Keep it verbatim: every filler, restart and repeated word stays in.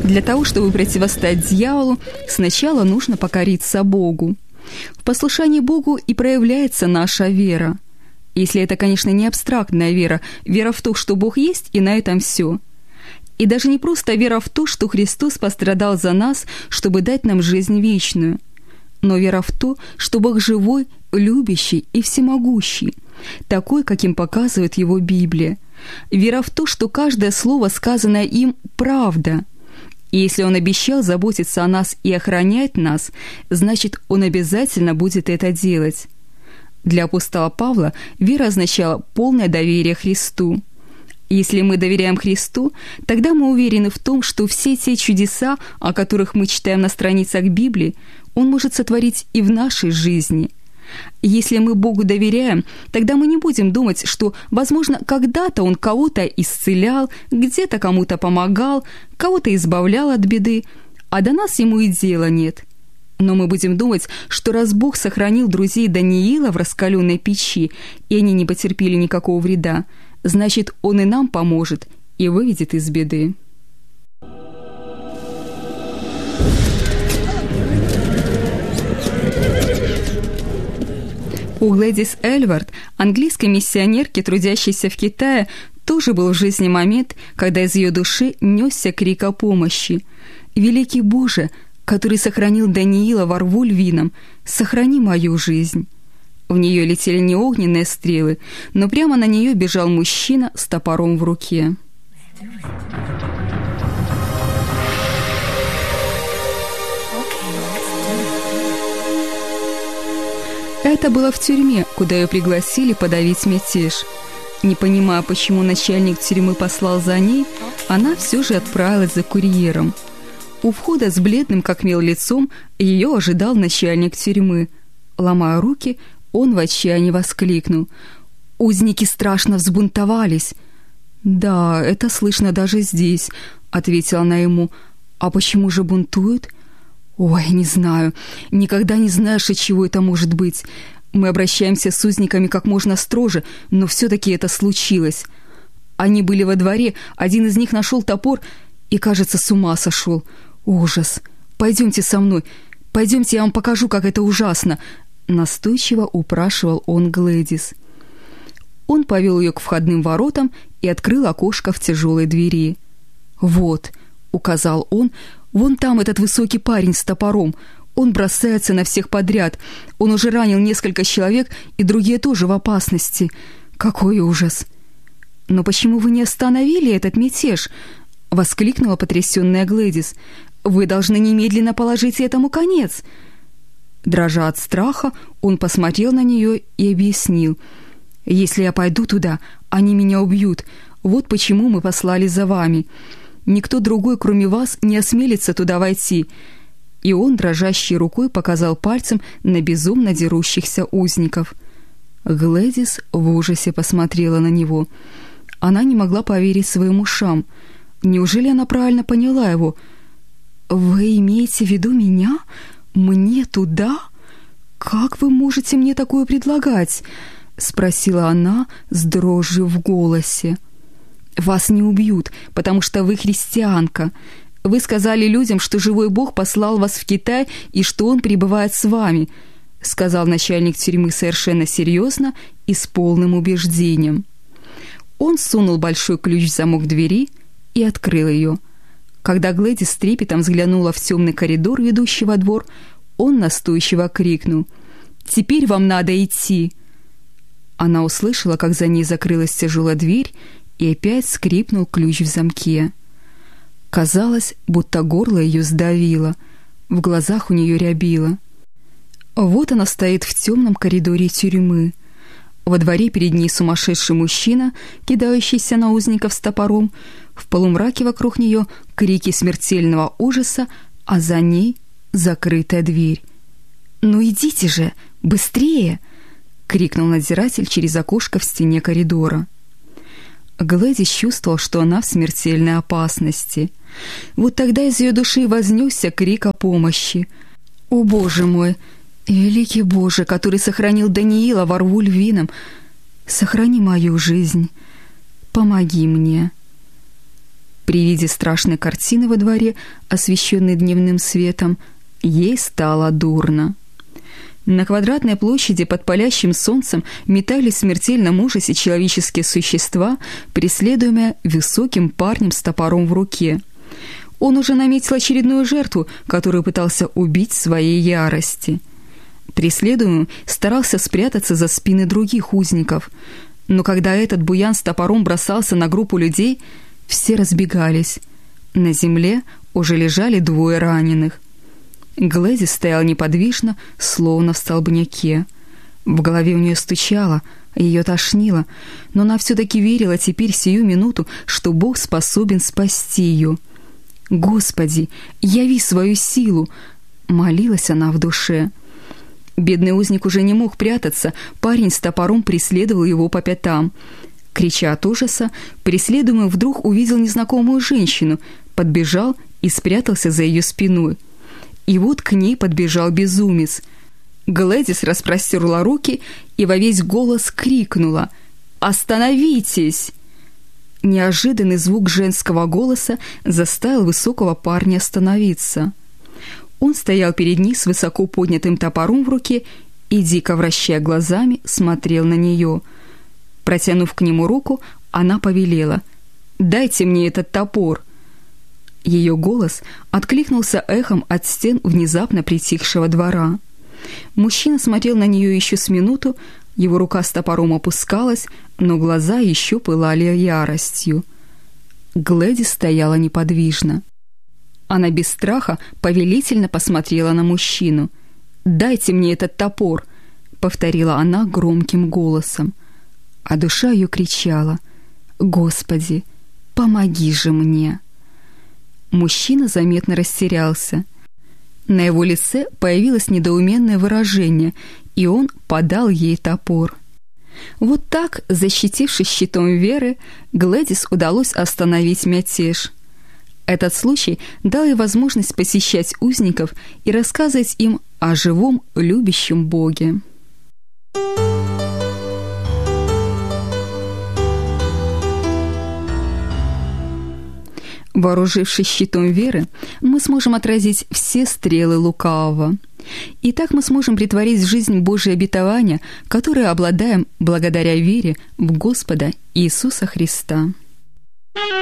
Для того, чтобы противостоять дьяволу, сначала нужно покориться Богу. В послушании Богу и проявляется наша вера. Если это, конечно, не абстрактная вера, вера в то, что Бог есть, и на этом все. И даже не просто вера в то, что Христос пострадал за нас, чтобы дать нам жизнь вечную, но вера в то, что Бог живой, любящий и всемогущий, такой, каким показывает Его Библия. Вера в то, что каждое слово, сказанное им, правда. И если Он обещал заботиться о нас и охранять нас, значит, Он обязательно будет это делать. Для апостола Павла вера означала полное доверие Христу. Если мы доверяем Христу, тогда мы уверены в том, что все те чудеса, о которых мы читаем на страницах Библии, Он может сотворить и в нашей жизни. Если мы Богу доверяем, тогда мы не будем думать, что, возможно, когда-то Он кого-то исцелял, где-то кому-то помогал, кого-то избавлял от беды, а до нас Ему и дела нет. Но мы будем думать, что раз Бог сохранил друзей Даниила в раскаленной печи, и они не потерпели никакого вреда, значит, Он и нам поможет и выведет из беды. У Глэдис Эльвард, английской миссионерки, трудящейся в Китае, тоже был в жизни момент, когда из ее души несся крик о помощи. «Великий Боже, который сохранил Даниила во рву львином, сохрани мою жизнь!» В нее летели не огненные стрелы, но прямо на нее бежал мужчина с топором в руке. Это было в тюрьме, куда ее пригласили подавить мятеж. Не понимая, почему начальник тюрьмы послал за ней, она все же отправилась за курьером. У входа с бледным как мел лицом ее ожидал начальник тюрьмы. Ломая руки, он в отчаянии воскликнул: «Узники страшно взбунтовались!» «Да, это слышно даже здесь», — ответила она ему. «А почему же бунтуют?» «Ой, не знаю. Никогда не знаешь, от чего это может быть. Мы обращаемся с узниками как можно строже, но все-таки это случилось. Они были во дворе, один из них нашел топор и, кажется, с ума сошел. Ужас! Пойдемте со мной. Пойдемте, я вам покажу, как это ужасно!» Настойчиво упрашивал он Глэдис. Он повел ее к входным воротам и открыл окошко в тяжелой двери. «Вот», — указал он, — «вон там этот высокий парень с топором. Он бросается на всех подряд. Он уже ранил несколько человек, и другие тоже в опасности. Какой ужас!» «Но почему вы не остановили этот мятеж?» — воскликнула потрясенная Глэдис. «Вы должны немедленно положить этому конец». Дрожа от страха, он посмотрел на нее и объяснил: «Если я пойду туда, они меня убьют. Вот почему мы послали за вами. Никто другой, кроме вас, не осмелится туда войти». И он, дрожащей рукой, показал пальцем на безумно дерущихся узников. Глэдис в ужасе посмотрела на него. Она не могла поверить своим ушам. Неужели она правильно поняла его? «Вы имеете в виду меня? Мне туда? Как вы можете мне такое предлагать?» — спросила она с дрожью в голосе. «Вас не убьют, потому что вы христианка. Вы сказали людям, что живой Бог послал вас в Китай и что Он пребывает с вами», — сказал начальник тюрьмы совершенно серьезно и с полным убеждением. Он сунул большой ключ в замок двери и открыл ее. Когда Глэдис с трепетом взглянула в темный коридор, ведущий во двор, он настойчиво крикнул: «Теперь вам надо идти!» Она услышала, как за ней закрылась тяжелая дверь, и опять скрипнул ключ в замке. Казалось, будто горло ее сдавило, в глазах у нее рябило. Вот она стоит в темном коридоре тюрьмы. Во дворе перед ней сумасшедший мужчина, кидающийся на узников с топором. В полумраке вокруг нее крики смертельного ужаса, а за ней закрытая дверь. «Ну идите же, быстрее!» — крикнул надзиратель через окошко в стене коридора. Глэдис чувствовал, что она в смертельной опасности. Вот тогда из ее души вознесся крик о помощи. «О, Боже мой! Великий Боже, который сохранил Даниила во рву львином, сохрани мою жизнь! Помоги мне!» При виде страшной картины во дворе, освещенной дневным светом, ей стало дурно. На квадратной площади под палящим солнцем метались в смертельном ужасе человеческие существа, преследуемые высоким парнем с топором в руке. Он уже наметил очередную жертву, которую пытался убить в своей ярости. Преследуемый старался спрятаться за спины других узников, но когда этот буян с топором бросался на группу людей, все разбегались. На земле уже лежали двое раненых. Глэдис стояла неподвижно, словно в столбняке. В голове у нее стучало, ее тошнило, но она все-таки верила теперь сию минуту, что Бог способен спасти ее. «Господи, яви свою силу!» — молилась она в душе. Бедный узник уже не мог прятаться, парень с топором преследовал его по пятам. Крича от ужаса, преследуемый вдруг увидел незнакомую женщину, подбежал и спрятался за ее спиной. И вот к ней подбежал безумец. Глэдис распростерла руки и во весь голос крикнула: «Остановитесь!» Неожиданный звук женского голоса заставил высокого парня остановиться. Он стоял перед ней с высоко поднятым топором в руке и, дико вращая глазами, смотрел на нее. Протянув к нему руку, она повелела: «Дайте мне этот топор!» Ее голос откликнулся эхом от стен внезапно притихшего двора. Мужчина смотрел на нее еще с минуту, его рука с топором опускалась, но глаза еще пылали яростью. Глэдис стояла неподвижно. Она без страха повелительно посмотрела на мужчину. «Дайте мне этот топор!» — повторила она громким голосом. А душа ее кричала: «Господи, помоги же мне!» Мужчина заметно растерялся. На его лице появилось недоуменное выражение, и он подал ей топор. Вот так, защитившись щитом веры, Глэдис удалось остановить мятеж. Этот случай дал ей возможность посещать узников и рассказывать им о живом, любящем Боге. Вооружившись щитом веры, мы сможем отразить все стрелы лукавого. И так мы сможем претворить в жизнь Божие обетования, которые обладаем благодаря вере в Господа Иисуса Христа.